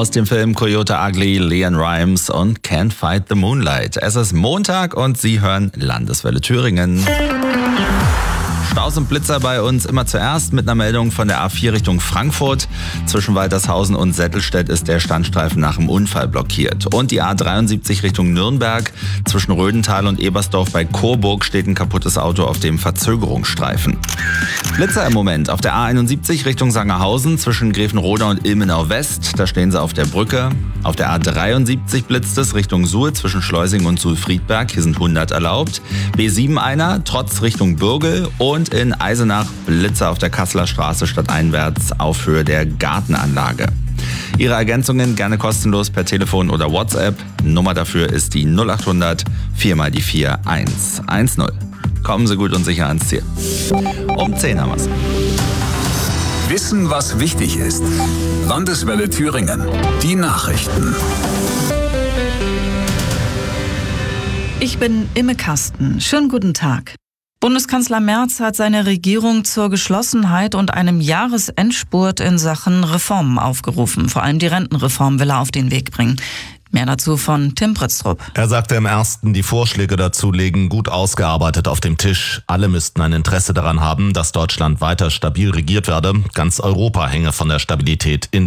Aus dem Film Coyote Ugly, LeAnn Rimes und Can't Fight the Moonlight. Es ist Montag und Sie hören Landeswelle Thüringen. Staus und Blitzer bei uns immer zuerst mit einer Meldung von der A4 Richtung Frankfurt. Zwischen Waltershausen und Settelstedt ist der Standstreifen nach dem Unfall blockiert. Und die A73 Richtung Nürnberg. Zwischen Rödental und Ebersdorf bei Coburg steht ein kaputtes Auto auf dem Verzögerungsstreifen. Blitzer im Moment auf der A71 Richtung Sangerhausen zwischen Grevenroda und Ilmenau West. Da stehen sie auf der Brücke. Auf der A73 blitzt es Richtung Suhl zwischen Schleusing und Suhl-Friedberg. Hier sind 100 erlaubt. B7 einer, trotz Richtung Bürgel. Und in Eisenach Blitzer auf der Kasseler Straße stadteinwärts auf Höhe der Gartenanlage. Ihre Ergänzungen gerne kostenlos per Telefon oder WhatsApp. Nummer dafür ist die 0800 4 mal die 4 110. Kommen Sie gut und sicher ans Ziel. Um 10 haben wir's. Wissen, was wichtig ist. Landeswelle Thüringen. Die Nachrichten. Ich bin Imme Kasten. Schönen guten Tag. Bundeskanzler Merz hat seine Regierung zur Geschlossenheit und einem Jahresendspurt in Sachen Reformen aufgerufen. Vor allem die Rentenreform will er auf den Weg bringen. Mehr dazu von Tim Pritztrup. Er sagte im ersten, die Vorschläge dazu liegen gut ausgearbeitet auf dem Tisch. Alle müssten ein Interesse daran haben, dass Deutschland weiter stabil regiert werde. Ganz Europa hänge von der Stabilität in